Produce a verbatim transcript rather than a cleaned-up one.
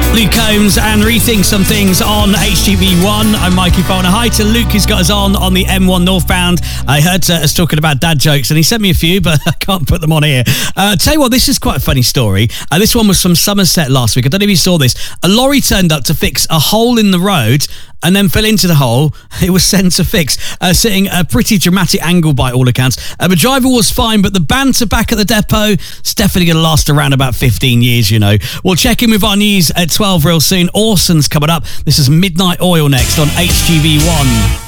Luke Combs and Rethink Some Things on H G V one. I'm Mikey Farner. Hi to Luke, who's got us on on the M one northbound. I heard uh, us talking about dad jokes, and he sent me a few, but I can't put them on here. Uh, tell you what, this is quite a funny story. Uh, this one was from Somerset last week. I don't know if you saw this. A lorry turned up to fix a hole in the road and then fell into the hole. It was sent to fix, uh, sitting a pretty dramatic angle by all accounts. Uh, the driver was fine, but the banter back at the depot is definitely going to last around about fifteen years, you know. We'll check in with our news at twelve real soon. Orson's coming up. This is Midnight Oil next on H G V one.